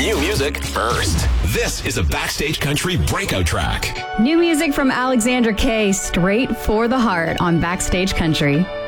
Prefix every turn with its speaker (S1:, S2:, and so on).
S1: New music first. This is a Backstage Country breakout track.
S2: New music from Alexandra Kay, Straight for the Heart on Backstage Country.